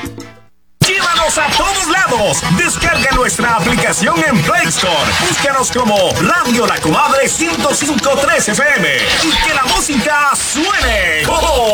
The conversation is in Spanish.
Llévanos a todos lados. Descarga nuestra aplicación en Play Store. Búscanos como Radio La Comadre 105.3 FM y que la música suene. ¡Oh!